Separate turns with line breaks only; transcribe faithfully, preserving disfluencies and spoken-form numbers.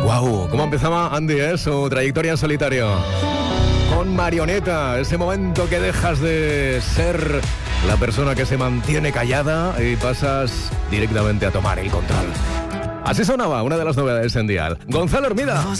Wow, cómo empezaba Andy, ¿eh? Su trayectoria en solitario. Con Marioneta, ese momento que dejas de ser la persona que se mantiene callada y pasas directamente a tomar el control. Así sonaba una de las novedades en Dial. Gonzalo Hermida.